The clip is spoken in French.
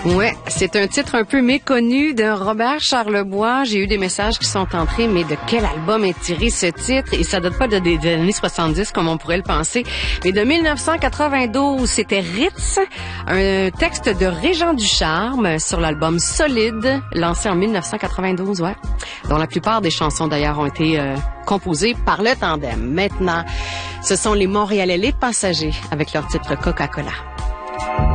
Ouais, c'est un titre un peu méconnu de Robert Charlebois. J'ai eu des messages qui sont entrés, mais de quel album est tiré ce titre? Et ça date pas des années 70 comme on pourrait le penser, mais de 1992. C'était Ritz, un texte de Régent Ducharme sur l'album Solide, lancé en 1992, ouais, dont la plupart des chansons d'ailleurs ont été composées par le tandem. Maintenant, ce sont les Montréalais Les Passagers avec leur titre Coca-Cola.